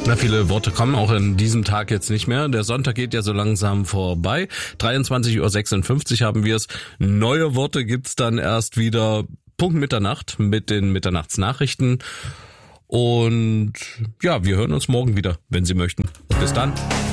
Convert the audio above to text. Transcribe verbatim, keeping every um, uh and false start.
Na, viele Worte kommen auch in diesem Tag jetzt nicht mehr. Der Sonntag geht ja so langsam vorbei. dreiundzwanzig Uhr sechsundfünfzig haben wir es. Neue Worte gibt's dann erst wieder Punkt Mitternacht mit den Mitternachtsnachrichten. Und ja, wir hören uns morgen wieder, wenn Sie möchten. Bis dann.